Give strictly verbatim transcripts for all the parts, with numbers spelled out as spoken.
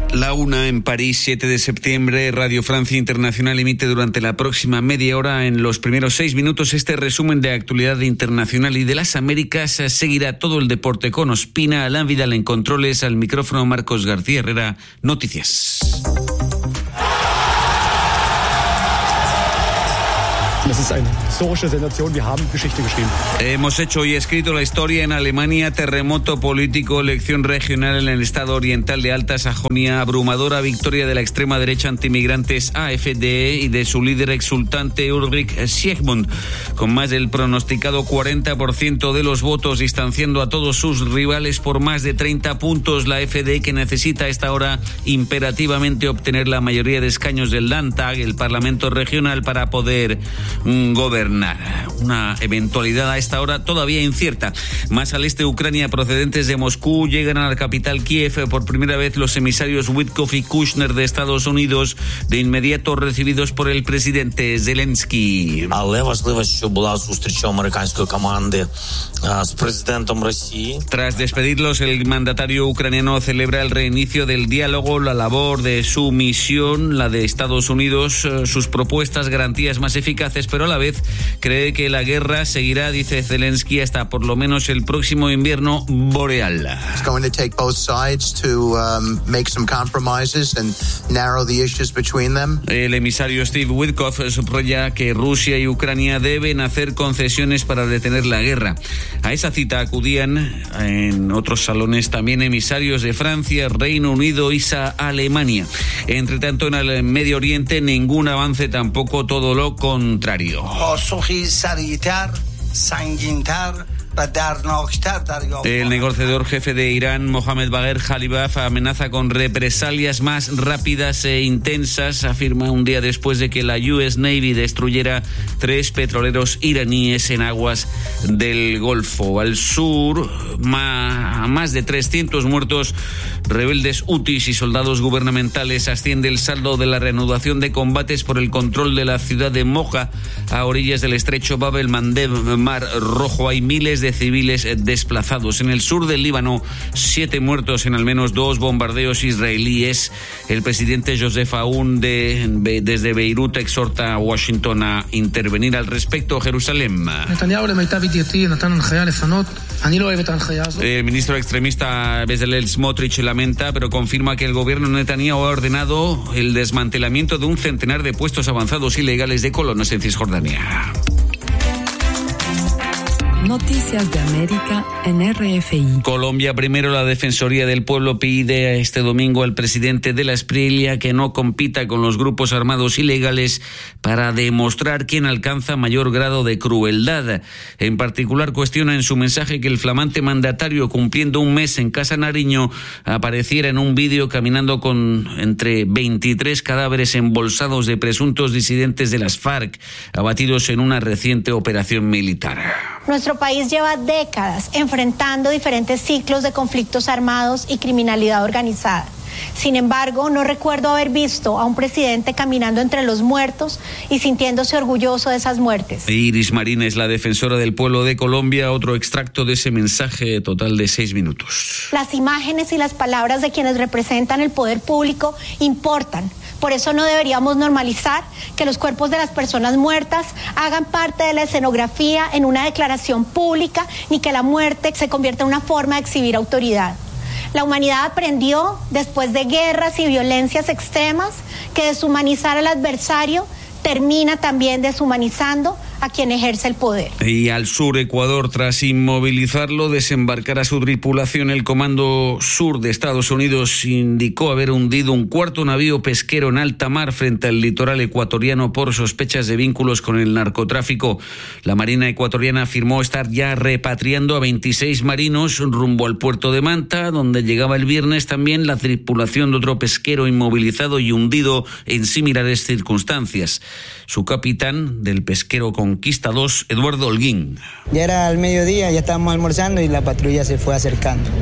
La una en París, siete de septiembre, Radio Francia Internacional emite durante la próxima media hora, en los primeros seis minutos, este resumen de actualidad internacional y de las Américas. Seguirá todo el deporte con Ospina, Alain Vidal en controles, al micrófono Marcos García Herrera. Noticias. Hemos hecho y escrito la historia en Alemania. Terremoto político, elección regional en el estado oriental de Alta Sajonia, abrumadora victoria de la extrema derecha antimigrantes A F D y de su líder exultante Ulrich Siegmund, con más del pronosticado cuarenta por ciento de los votos, distanciando a todos sus rivales por más de treinta puntos. La A F D, que necesita a esta hora imperativamente obtener la mayoría de escaños del Landtag, el Parlamento regional, para poder gobernar. Una eventualidad a esta hora todavía incierta. Más al este de Ucrania, procedentes de Moscú, llegan a la capital Kiev por primera vez los emisarios Witkoff y Kushner de Estados Unidos, de inmediato recibidos por el presidente Zelensky. Tras despedirlos, el mandatario ucraniano celebra el reinicio del diálogo, la labor de su misión, la de Estados Unidos, sus propuestas, garantías más eficaces, pero a la vez cree que la guerra seguirá, dice Zelensky, hasta por lo menos el próximo invierno boreal. It's going to take both sides to um, make some compromises and narrow the issues between them. El emisario Steve Witkoff subraya que Rusia y Ucrania deben hacer concesiones para detener la guerra. A esa cita acudían en otros salones también emisarios de Francia, Reino Unido y Alemania. Entre tanto, en el Medio Oriente, ningún avance, tampoco todo lo contrario. El negociador jefe de Irán, Mohammad Bagher Khalibaf, amenaza con represalias más rápidas e intensas, afirma un día después de que la U S Navy destruyera tres petroleros iraníes en aguas del Golfo. Al sur, más de trescientos muertos, rebeldes hutis y soldados gubernamentales. Asciende el saldo de la reanudación de combates por el control de la ciudad de Moja, a orillas del estrecho Bab el-Mandeb, Mar Rojo. Hay miles de civiles desplazados. En el sur del Líbano, siete muertos en al menos dos bombardeos israelíes. El presidente Joseph Aoun de, desde Beirut exhorta a Washington a intervenir al respecto. Jerusalén. El ministro extremista Bezalel Smotrich lamenta, pero confirma que el gobierno Netanyahu ha ordenado el desmantelamiento de un centenar de puestos avanzados ilegales de colonos en Cisjordania. Noticias de América en R F I. Colombia, primero, la Defensoría del Pueblo pide este domingo al presidente de la Sprilia que no compita con los grupos armados ilegales para demostrar quién alcanza mayor grado de crueldad. En particular, cuestiona en su mensaje que el flamante mandatario, cumpliendo un mes en Casa Nariño, apareciera en un vídeo caminando con entre veintitrés cadáveres embolsados de presuntos disidentes de las FARC, abatidos en una reciente operación militar. Nuestro país lleva décadas enfrentando diferentes ciclos de conflictos armados y criminalidad organizada. Sin embargo, no recuerdo haber visto a un presidente caminando entre los muertos y sintiéndose orgulloso de esas muertes. Iris Marín es la defensora del pueblo de Colombia. Otro extracto de ese mensaje, total de seis minutos. Las imágenes y las palabras de quienes representan el poder público importan. Por eso no deberíamos normalizar que los cuerpos de las personas muertas hagan parte de la escenografía en una declaración pública, ni que la muerte se convierta en una forma de exhibir autoridad. La humanidad aprendió, después de guerras y violencias extremas, que deshumanizar al adversario termina también deshumanizando a quien ejerce el poder. Y al sur, Ecuador, tras inmovilizarlo, desembarcar a su tripulación, el Comando Sur de Estados Unidos indicó haber hundido un cuarto navío pesquero en alta mar frente al litoral ecuatoriano por sospechas de vínculos con el narcotráfico. La Marina ecuatoriana afirmó estar ya repatriando a veintiséis marinos rumbo al puerto de Manta, donde llegaba el viernes también la tripulación de otro pesquero inmovilizado y hundido en similares circunstancias. Su capitán del pesquero Conquista dos, Eduardo Holguín. Ya era al mediodía, ya estábamos almorzando y la patrulla se fue acercando.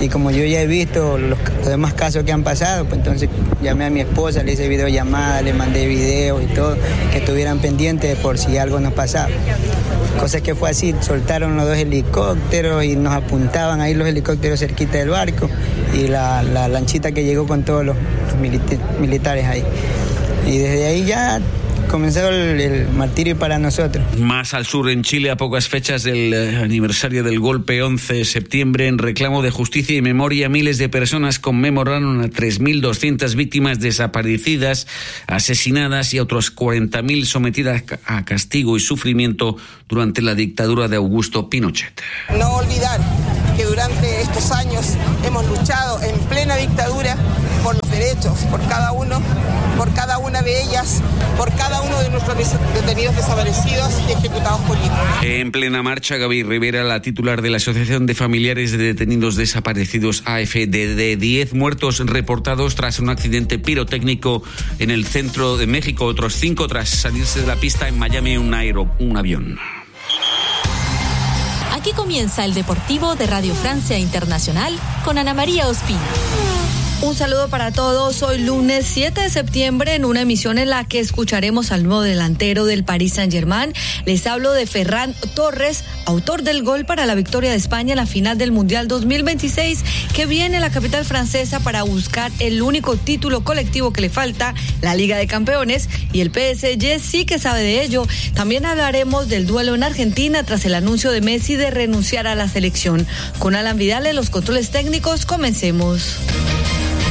Y como yo ya he visto los, los demás casos que han pasado, pues entonces llamé a mi esposa, le hice videollamada, le mandé videos y todo, que estuvieran pendientes por si algo nos pasaba. Cosa que fue así, soltaron los dos helicópteros y nos apuntaban ahí los helicópteros cerquita del barco y la, la lanchita que llegó con todos los, los milita- militares ahí. Y desde ahí ya comenzó el, el martirio para nosotros. Más al sur, en Chile, a pocas fechas del eh, aniversario del golpe once de septiembre, en reclamo de justicia y memoria, miles de personas conmemoraron a tres mil doscientas víctimas desaparecidas, asesinadas y a otros cuarenta mil sometidas a castigo y sufrimiento durante la dictadura de Augusto Pinochet. No olvidar que durante estos años hemos luchado en plena dictadura por los derechos, por cada uno, por cada una de ellas, por cada uno de nuestros detenidos desaparecidos y ejecutados políticos. En plena marcha, Gaby Rivera, la titular de la Asociación de Familiares de Detenidos Desaparecidos, A F D D, diez muertos reportados tras un accidente pirotécnico en el centro de México, otros cinco tras salirse de la pista en Miami un, aero, un avión. Aquí comienza el Deportivo de Radio Francia Internacional con Ana María Ospina. Un saludo para todos. Hoy lunes siete de septiembre, en una emisión en la que escucharemos al nuevo delantero del Paris Saint-Germain. Les hablo de Ferran Torres, autor del gol para la victoria de España en la final del Mundial dos mil veintiséis, que viene a la capital francesa para buscar el único título colectivo que le falta, la Liga de Campeones, y el P S G sí que sabe de ello. También hablaremos del duelo en Argentina tras el anuncio de Messi de renunciar a la selección. Con Alan Vidal en los controles técnicos, comencemos.